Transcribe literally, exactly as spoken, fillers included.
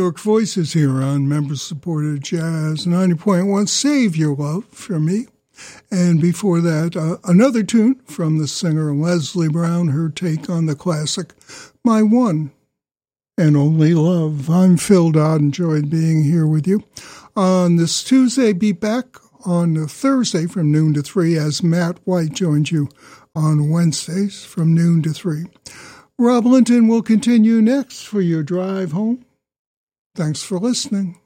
York Voices here on member-supported Jazz ninety point one, Save Your Love for Me. And before that, uh, another tune from the singer Leslie Brown, her take on the classic, My One and Only Love. I'm Phil Dodd, enjoyed being here with you. On this Tuesday, be back on Thursday from noon to three as Matt White joins you on Wednesdays from noon to three. Rob Linton will continue next for your drive home. Thanks for listening.